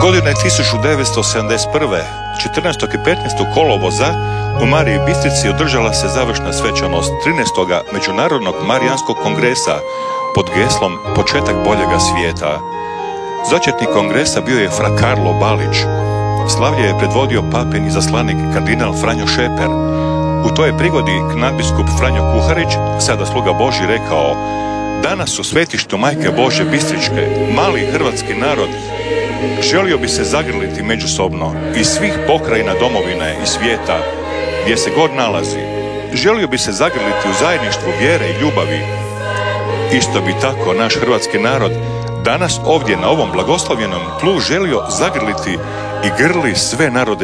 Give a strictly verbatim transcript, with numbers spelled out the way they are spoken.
Godine tisuću devetsto sedamdeset prve. četrnaestog i petnaestog kolovoza u Mariji Bistrici održala se završna svečanost trinaestog Međunarodnog Marijanskog kongresa pod geslom Početak boljega svijeta. Začetnik kongresa bio je fra Karlo Balić. Slavlje je predvodio papin izaslanik kardinal Franjo Šeper. U toj prigodi knadbiskup Franjo Kuharić, sada sluga Božji, rekao: danas u svetištu Majke Božje Bistričke mali hrvatski narod želio bi se zagrliti međusobno iz svih pokrajina domovine i svijeta gdje se god nalazi. Želio bi se zagrliti u zajedništvu vjere i ljubavi. Isto bi tako naš hrvatski narod danas ovdje na ovom blagoslovljenom tlu želio zagrliti i grli sve narode